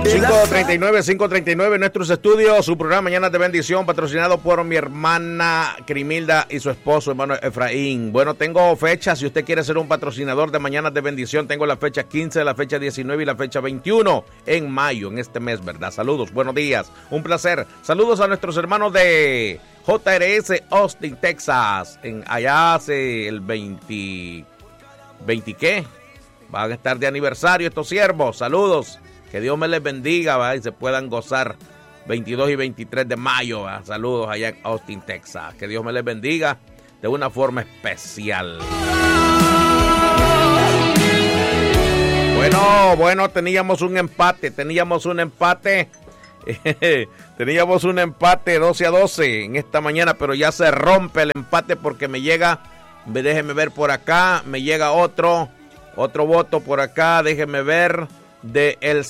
539 en nuestros estudios, su programa Mañanas de Bendición, patrocinado por mi hermana Crimilda y su esposo, hermano Efraín. Bueno, tengo fechas, si usted quiere ser un patrocinador de Mañanas de Bendición, tengo la fecha 15, la fecha 19 y la fecha 21 en mayo, en este mes, ¿verdad? Saludos, buenos días, un placer. Saludos a nuestros hermanos de JRS Austin, Texas. Allá hace el 20 ¿qué? Van a estar de aniversario estos siervos. Saludos. Que Dios me les bendiga, ¿va? Y se puedan gozar 22 y 23 de mayo. ¿Va? Saludos allá en Austin, Texas. Que Dios me les bendiga de una forma especial. Bueno, teníamos un empate. Teníamos un empate 12-12 en esta mañana, pero ya se rompe el empate porque me llega, déjeme ver por acá, me llega otro voto por acá, déjeme ver, de el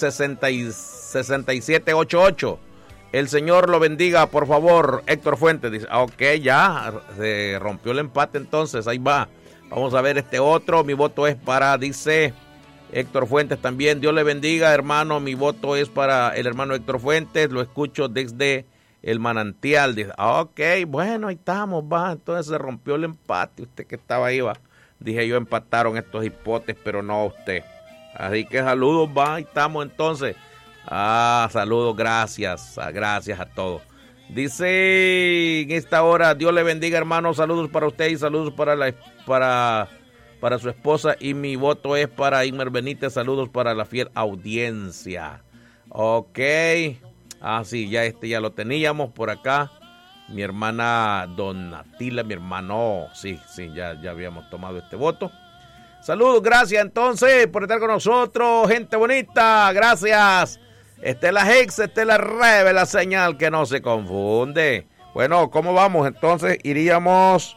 6788. El Señor lo bendiga, por favor, Héctor Fuentes. Dice, ok, ya se rompió el empate, entonces ahí va. Vamos a ver este otro. Mi voto es para, dice Héctor Fuentes también. Dios le bendiga, hermano. Mi voto es para el hermano Héctor Fuentes. Lo escucho desde el Manantial. Dice, ok, bueno, ahí estamos, va. Entonces se rompió el empate. Usted que estaba ahí, va. Dije yo, empataron estos hipotes, pero no a usted. Así que saludos, va. Ahí estamos entonces. Saludos, gracias a todos. Dice en esta hora, Dios le bendiga, hermano. Saludos para usted y saludos para su esposa, y mi voto es para Imer Benítez. Saludos para la fiel audiencia. Ok. Sí, ya lo teníamos por acá. Mi hermana Donatila, mi hermano, sí, ya habíamos tomado este voto. Saludos, gracias entonces por estar con nosotros, gente bonita, gracias. Esta es la Hex, esta es la Rebe, la señal que no se confunde. Bueno, ¿cómo vamos? Entonces iríamos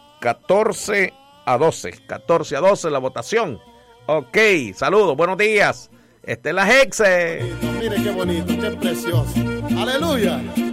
14-12 la votación. Ok, saludos, buenos días. Esta es la Hex. Mire qué bonito, qué precioso. Aleluya.